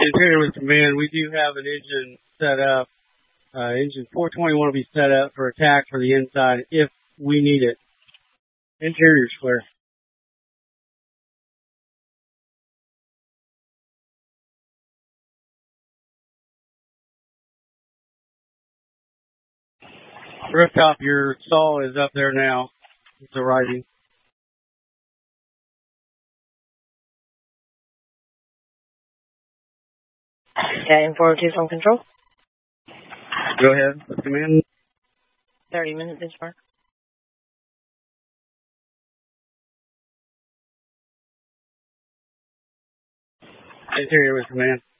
Interior with command, we do have an engine set up. Engine 421 will be set up for attack for the inside if we need it. Interior's clear. Rooftop, your stall is up there now. It's arriving. Yeah, in 402 from control. Go ahead. With command. 30-minute benchmark. Interior with command.